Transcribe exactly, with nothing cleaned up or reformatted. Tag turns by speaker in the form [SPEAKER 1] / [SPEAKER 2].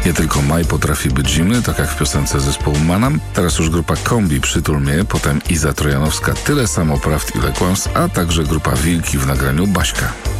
[SPEAKER 1] Nie tylko maj potrafi być zimny, tak jak w piosence zespołu Manam. Teraz już grupa Kombi Przytul mnie, potem Iza Trojanowska Tyle samo prawd ile kłamstw, a także grupa Wilki w nagraniu Baśka.